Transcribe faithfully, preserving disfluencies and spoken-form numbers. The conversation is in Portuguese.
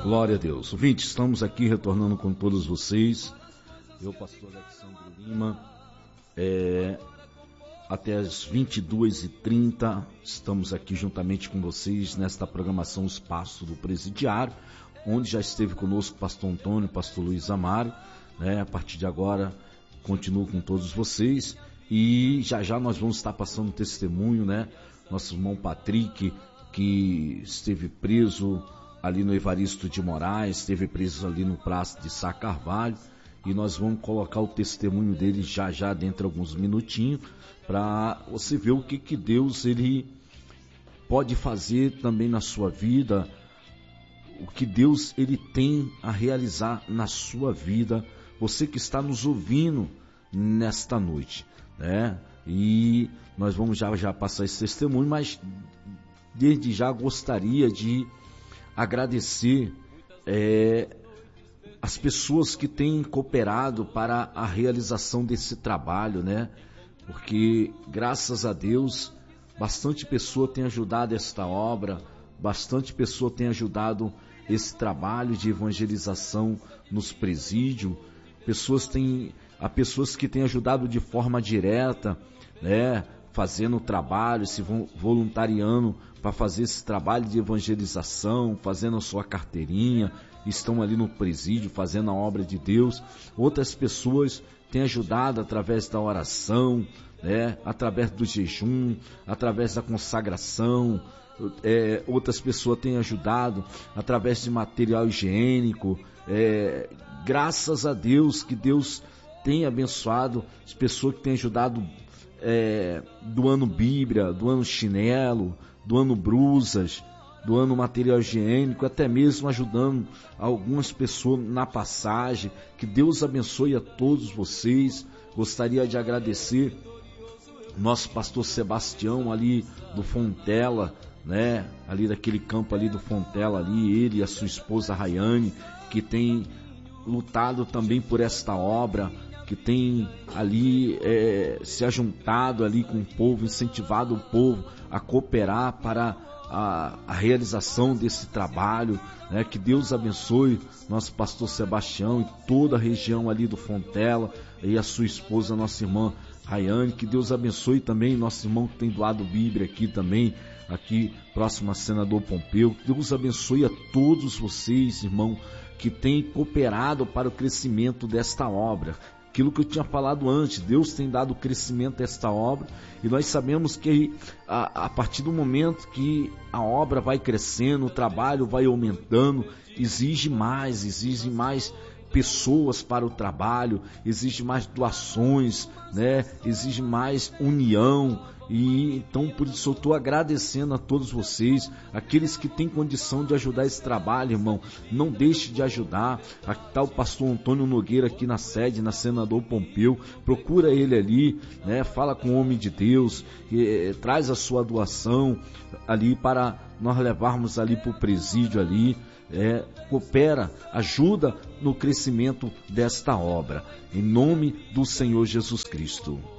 Glória a Deus. Ouvintes, estamos aqui retornando com todos vocês. Eu, pastor Alexandre Lima, é, até as vinte e duas e trinta, estamos aqui juntamente com vocês nesta programação Espaço do Presidiário, onde já esteve conosco o pastor Antônio, o pastor Luiz Amaro, né? A partir de agora, continuo com todos vocês e já já nós vamos estar passando testemunho, né? Nosso irmão Patrick, que esteve preso ali no Evaristo de Moraes, esteve preso ali no Praça de Sá Carvalho, e nós vamos colocar o testemunho dele já já dentro de alguns minutinhos, para você ver o que, que Deus ele pode fazer também na sua vida, o que Deus ele tem a realizar na sua vida, você que está nos ouvindo nesta noite, né? E nós vamos já já passar esse testemunho, mas desde já gostaria de agradecer é, as pessoas que têm cooperado para a realização desse trabalho, né? Porque, graças a Deus, bastante pessoa tem ajudado esta obra, bastante pessoa tem ajudado esse trabalho de evangelização nos presídios, pessoas têm, há pessoas que têm ajudado de forma direta, né? Fazendo o trabalho, se voluntariando para fazer esse trabalho de evangelização, fazendo a sua carteirinha, estão ali no presídio fazendo a obra de Deus. Outras pessoas têm ajudado através da oração, né? Através do jejum, através da consagração. É, outras pessoas têm ajudado através de material higiênico. É, graças a Deus que Deus tem abençoado as pessoas que têm ajudado, É, doando Bíblia, doando chinelo, doando brusas, doando material higiênico, até mesmo ajudando algumas pessoas na passagem. Que Deus abençoe a todos vocês. Gostaria de agradecer nosso pastor Sebastião ali do Fontela, né? Ali daquele campo ali do Fontela ali, ele e a sua esposa Rayane, que tem lutado também por esta obra, que tem ali é, se ajuntado ali com o povo, incentivado o povo a cooperar para a, a realização desse trabalho, né? Que Deus abençoe nosso pastor Sebastião e toda a região ali do Fontela, e a sua esposa, nossa irmã Rayane. Que Deus abençoe também nosso irmão que tem doado Bíblia aqui também, aqui próximo a Senador Pompeu. Que Deus abençoe a todos vocês, irmão, que têm cooperado para o crescimento desta obra. Aquilo que eu tinha falado antes, Deus tem dado crescimento a esta obra, e nós sabemos que a, a partir do momento que a obra vai crescendo, o trabalho vai aumentando, exige mais, exige mais pessoas para o trabalho, exige mais doações, né? Exige mais união. E então por isso eu estou agradecendo a todos vocês, aqueles que têm condição de ajudar esse trabalho, irmão, não deixe de ajudar. Aqui está o pastor Antônio Nogueira aqui na sede, na Senador Pompeu, procura ele ali, né? Fala com o homem de Deus, e, eh, traz a sua doação ali para nós levarmos ali para o presídio ali. É, coopera, ajuda no crescimento desta obra, em nome do Senhor Jesus Cristo.